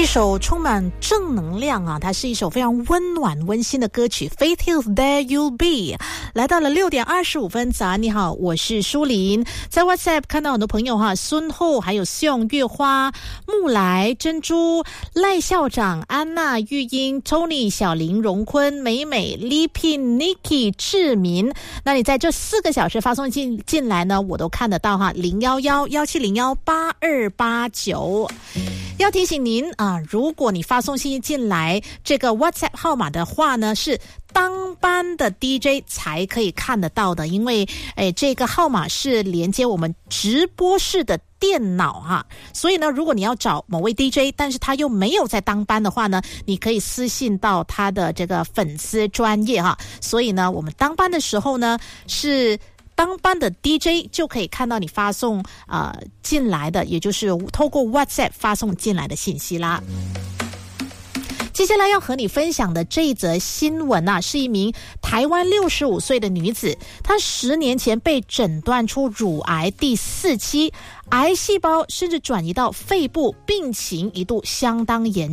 一首充满正能量啊，它是一首非常温暖温馨的歌曲 Faith Hills There You'll Be。 来到了6点25分，早安你好，我是舒琳。在 WhatsApp 看到很多朋友哈，孙后还有秀月花、木来、珍珠、赖校长、安娜、玉英、Tony、小林、荣坤、美美、Lipin、Nikki、志民，那你在这4个小时发送进来呢，我都看得到哈，011-1701-8289。要提醒您啊，如果你发送信息进来这个 WhatsApp 号码的话呢，是当班的 DJ 才可以看得到的，因为这个号码是连接我们直播室的电脑哈，所以呢，如果你要找某位 DJ， 但是他又没有在当班的话呢，你可以私信到他的这个粉丝专页哈。所以呢，我们当班的时候呢，是当班的 DJ 就可以看到你发送进来的，也就是透过 WhatsApp 发送进来的信息啦。接下来要和你分享的这一则新闻啊，是一名台湾65岁的女子，她10年前被诊断出乳癌第4期，癌细胞甚至转移到肺部，病情一度相当严重。